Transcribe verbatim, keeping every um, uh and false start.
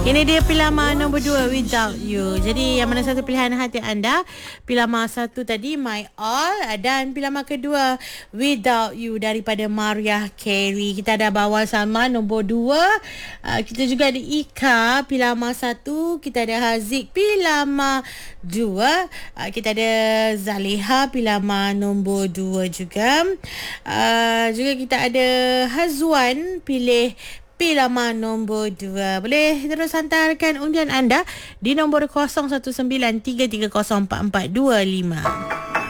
Ini dia pilihan nombor dua, Without You. Jadi yang mana satu pilihan hati anda? Pilihan satu tadi, My All. Dan pilihan kedua, Without You daripada Mariah Carey. Kita ada Bawal Salman nombor dua. Uh, kita juga ada Ika pilihan satu. Kita ada Haziq pilihan dua. Uh, kita ada Zaliha pilihan nombor dua juga. Uh, juga kita ada Hazwan pilih Pilama nombor dua. Boleh terus hantarkan undian anda di nombor kosong satu sembilan tiga tiga kosong empat empat dua lima.